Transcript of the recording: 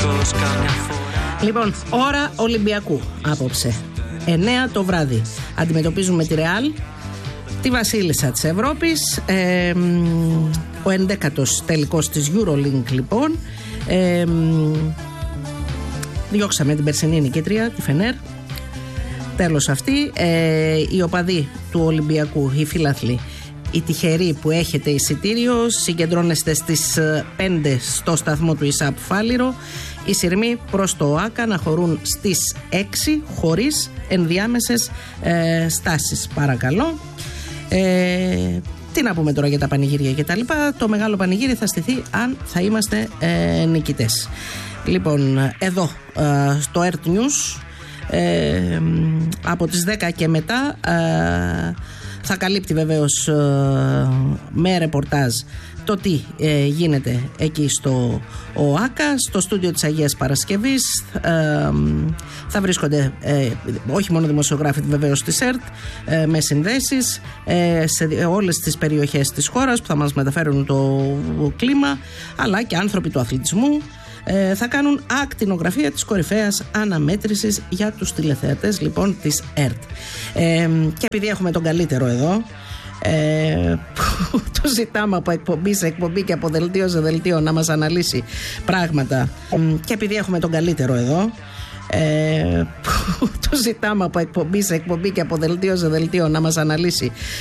Λοιπόν, ώρα Ολυμπιακού απόψε 9 το βράδυ αντιμετωπίζουμε τη Ρεάλ, τη βασίλισσα της Ευρώπης, ο 11ος τελικός της EuroLeague λοιπόν. Διώξαμε την περσινή νικήτρια, τη Φενέρ. Τέλος αυτή. Οι οπαδοί του Ολυμπιακού, οι φίλαθλοι, οι τυχεροί που έχετε εισιτήριο, συγκεντρώνεστε στις 5 στο σταθμό του ΙΣΑΠ Φάληρο. Οι σειρμοί προς το ΟΑΚΑ να χωρούν στις 6 χωρίς ενδιάμεσες στάσεις, παρακαλώ. Τι να πούμε τώρα για τα πανηγύρια και τα λοιπά. Το μεγάλο πανηγύρι θα στηθεί αν θα είμαστε νικητές. Λοιπόν, εδώ στο Earth News από τις 10 και μετά θα καλύπτει βεβαίως με ρεπορτάζ το τι γίνεται εκεί στο ΟΑΚΑ. Στο στούντιο της Αγίας Παρασκευής θα βρίσκονται όχι μόνο δημοσιογράφοι βεβαίως της ΕΡΤ με συνδέσεις σε όλες τις περιοχές της χώρας που θα μας μεταφέρουν το κλίμα, αλλά και άνθρωποι του αθλητισμού. Θα κάνουν ακτινογραφία της κορυφαίας αναμέτρησης για τους τηλεθεατές λοιπόν της ΕΡΤ. Και επειδή έχουμε τον καλύτερο εδώ, που το ζητάμε από εκπομπή σε εκπομπή και από δελτίο σε δελτίο να μας αναλύσει πράγματα, και επειδή έχουμε τον καλύτερο εδώ, που το ζητάμε από εκπομπή σε εκπομπή και από δελτίο σε δελτίο να μας αναλύσει